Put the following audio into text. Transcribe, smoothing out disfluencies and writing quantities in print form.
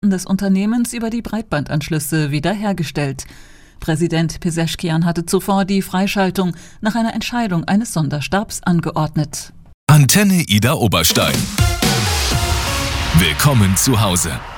des Unternehmens über die Breitbandanschlüsse wiederhergestellt. Präsident Pezeshkian hatte zuvor die Freischaltung nach einer Entscheidung eines Sonderstabs angeordnet. Antenne Idar Oberstein. Willkommen zu Hause.